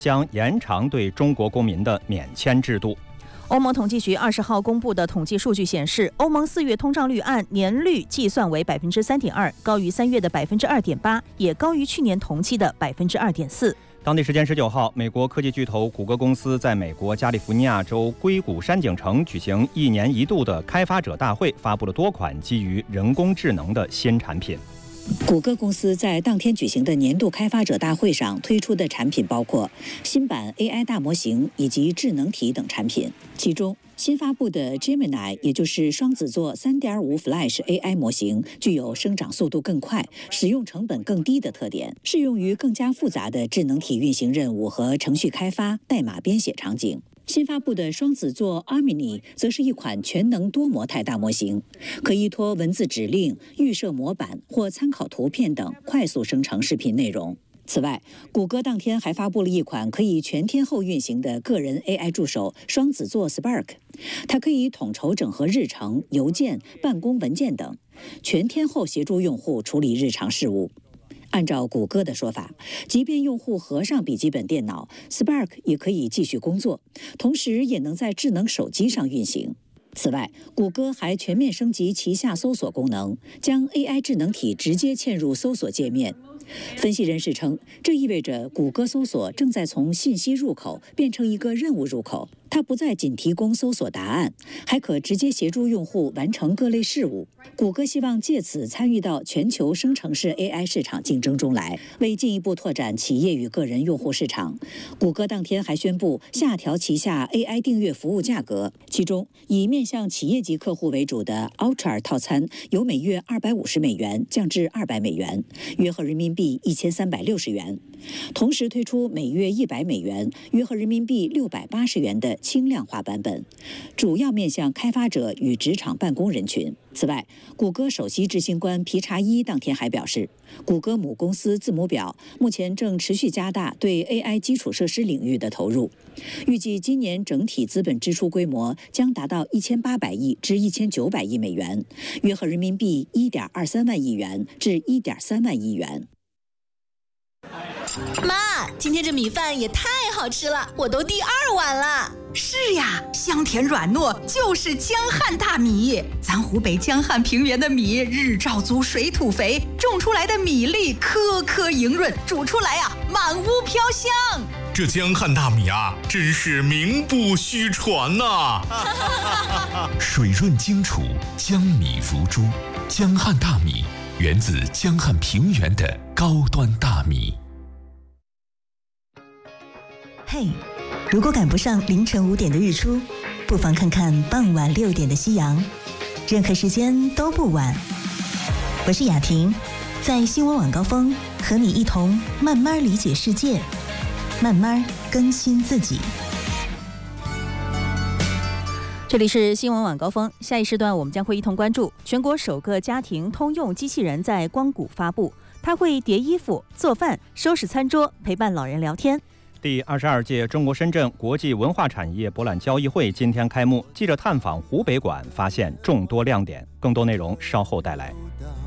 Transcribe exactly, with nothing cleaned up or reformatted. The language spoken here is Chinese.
将延长对中国公民的免签制度。 欧盟统计局二十号公布的统计数据显示，欧盟四月通胀率按年率计算为百分之三点二，高于三月的百分之二点八，也高于去年同期的百分之二点四。 当地时间十九号，美国科技巨头谷歌公司在美国加利福尼亚州硅谷山景城举行一年一度的开发者大会，发布了多款基于人工智能的新产品。 谷歌公司在当天举行的年度开发者大会上推出的产品包括新版 A I 大模型以及智能体等产品，其中新发布的 Gemini， 也就是双子座 三点五 Flash A I 模型，具有生长速度更快、使用成本更低的特点，适用于更加复杂的智能体运行任务和程序开发、代码编写场景。新发布的双子座 Armini 则是一款全能多模态大模型，可依托文字指令、预设模板或参考图片等快速生成视频内容。此外，谷歌当天还发布了一款可以全天候运行的个人 A I 助手双子座 Spark， 它可以统筹整合日程、邮件、办公文件等，全天候协助用户处理日常事务。按照谷歌的说法，即便用户合上笔记本电脑 ，Spark 也可以继续工作，同时也能在智能手机上运行。此外，谷歌还全面升级旗下搜索功能，将 A I 智能体直接嵌入搜索界面。分析人士称，这意味着谷歌搜索正在从信息入口变成一个任务入口，它不再仅提供搜索答案，还可直接协助用户完成各类事务。谷歌希望借此参与到全球生成式 A I 市场竞争中来，为进一步拓展企业与个人用户市场。谷歌当天还宣布下调旗下 A I 订阅服务价格，其中以面向企业级客户为主的 Ultra 套餐由每月二百五十美元降至二百美元，约合人民币一千三百六十元。同时推出每月一百美元，约合人民币六百八十元的轻量化版本，主要面向开发者与职场办公人群。此外，谷歌首席执行官皮查伊当天还表示，谷歌母公司字母表目前正持续加大对 A I 基础设施领域的投入，预计今年整体资本支出规模将达到一千八百亿至一千九百亿美元，约合人民币一点二三万亿元至一点三万亿元。 妈，今天这米饭也太好吃了，我都第二碗了。 是呀，香甜软糯，就是江汉大米。咱湖北江汉平原的米日照足，水土肥，种出来的米粒颗颗莹润，煮出来啊满屋飘香。 这江汉大米啊，真是名不虚传呐、 啊！水润精楚，江米如珠。江汉大米源自江汉平原的高端大米。 嘿，如果赶不上凌晨五点的日出，不妨看看傍晚六点的夕阳。任何时间都不晚。我是雅婷，在新闻晚高峰和你一同慢慢理解世界，慢慢更新自己。 这里是新闻晚高峰，下一时段我们将会一同关注全国首个家庭通用机器人在光谷发布，它会叠衣服、做饭、收拾餐桌、陪伴老人聊天。 第二十二届中国深圳国际文化产业博览交易会今天开幕，记者探访湖北馆，发现众多亮点。更多内容稍后带来。